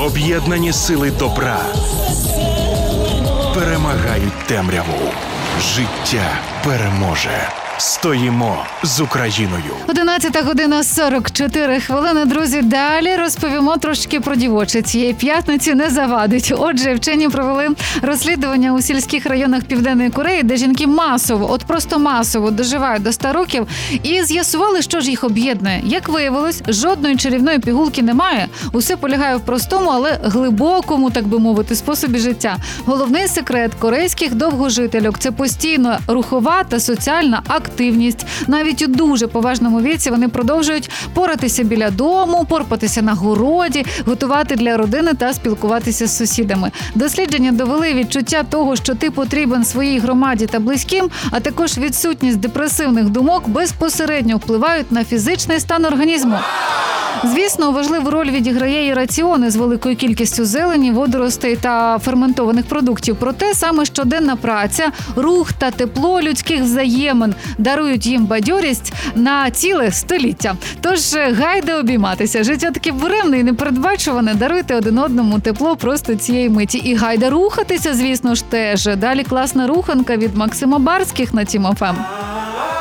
Об'єднані сили добра перемагають темряву. Життя переможе. Стоїмо з Україною. 11:44. Друзі, далі розповімо трошки про дівоче. Цієї п'ятниці не завадить. Отже, вчені провели розслідування у сільських районах Південної Кореї, де жінки просто масово доживають до 100 років, і з'ясували, що ж їх об'єднує. Як виявилось, жодної чарівної пігулки немає. Усе полягає в простому, але глибокому, так би мовити, способі життя. Головний секрет корейських довгожительок – це постійно рухова та соціальна активність. Навіть у дуже поважному віці вони продовжують поратися біля дому, порпатися на городі, готувати для родини та спілкуватися з сусідами. Дослідження довели відчуття того, що ти потрібен своїй громаді та близьким, а також відсутність депресивних думок безпосередньо впливають на фізичний стан організму. Звісно, важливу роль відіграє і раціони з великою кількістю зелені, водоростей та ферментованих продуктів. Проте саме щоденна праця, рух та тепло людських взаємин дарують їм бадьорість на ціле століття. Тож гайде обійматися. Життя таке буремне і непередбачуване. Даруйте один одному тепло просто цієї миті. І гайде рухатися, звісно ж, теж. Далі класна руханка від Максима Барських на Тім ФМ.